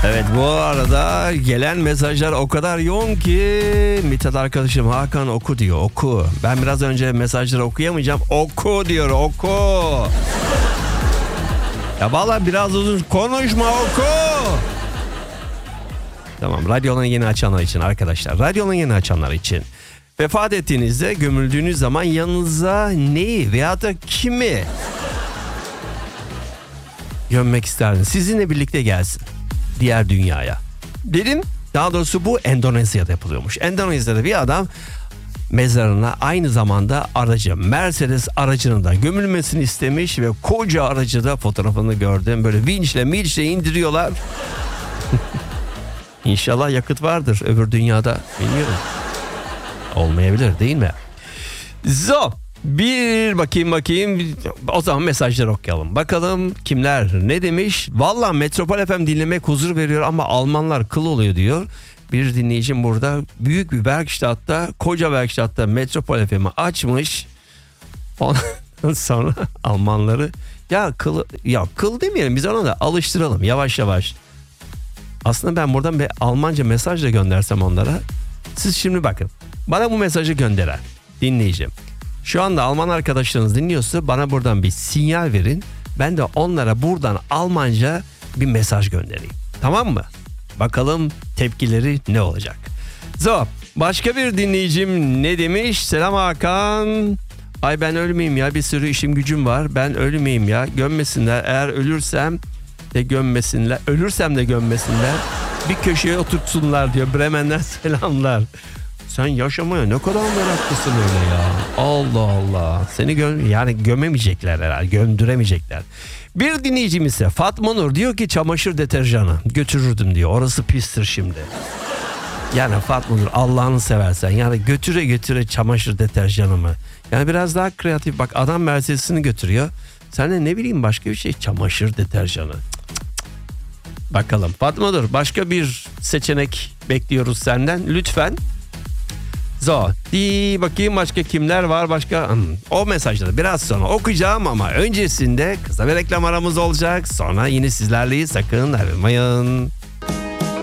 Evet, bu arada gelen mesajlar o kadar yoğun ki Mithat arkadaşım Hakan oku diyor, oku. Ben biraz önce mesajları okuyamayacağım, oku diyor, oku. Ya vallahi biraz uzun konuşma, oku. Tamam, radyonun yeni açanlar için arkadaşlar, radyonun yeni açanlar için. Vefat ettiğinizde, gömüldüğünüz zaman yanınıza neyi veya da kimi gömmek isterdiniz? Sizinle birlikte gelsin diğer dünyaya. Dedim, daha doğrusu bu Endonezya'da yapılıyormuş. Endonezya'da bir adam mezarına aynı zamanda aracı, Mercedes aracının da gömülmesini istemiş ve koca aracı da fotoğrafını gördüm. Böyle vinçle indiriyorlar. İnşallah yakıt vardır öbür dünyada, bilmiyorum. Olmayabilir değil mi? Bir bakayım. O zaman mesajları okuyalım. Bakalım kimler ne demiş? Valla Metropol FM dinlemek huzur veriyor ama Almanlar kıl oluyor diyor. Bir dinleyicim burada büyük bir Werkstatt'ta, koca Werkstatt'ta Metropol FM'i açmış. Ondan sonra Almanları kıl demeyelim, biz ona da alıştıralım yavaş yavaş. Aslında ben buradan bir Almanca mesaj da göndersem onlara. Siz şimdi bakın, bana bu mesajı gönderen dinleyeceğim. Şu anda Alman arkadaşlarınız dinliyorsa bana buradan bir sinyal verin. Ben de onlara buradan Almanca bir mesaj göndereyim. Tamam mı? Bakalım tepkileri ne olacak? Başka bir dinleyicim ne demiş? Selam Hakan. Ay ben ölmeyeyim ya, bir sürü işim gücüm var. Ben ölmeyeyim ya, gömmesinler. Eğer ölürsem de gömmesinler. Ölürsem de gömmesinler. Bir köşeye oturtsunlar diyor. Bremen'den selamlar. Sen yaşamaya ne kadar meraklısın öyle ya. Allah Allah. Seni gömemeyecekler herhalde. Gömdüremeyecekler. Bir dinleyicimiz ise Fatma Nur diyor ki çamaşır deterjanı götürürdüm diyor. Orası pistir şimdi. Yani Fatma Nur, Allah'ını seversen yani götüre çamaşır deterjanı mı? Yani biraz daha kreatif. Bak, adam Mercedes'ini götürüyor. Sen de ne bileyim başka bir şey, çamaşır deterjanı. Bakalım Fatma Nur, başka bir seçenek bekliyoruz senden lütfen. Bakayım başka kimler var, başka o mesajları biraz sonra okuyacağım ama öncesinde kısa bir reklam aramız olacak. Sonra yine sizlerleyiz, sakın ayrılmayın.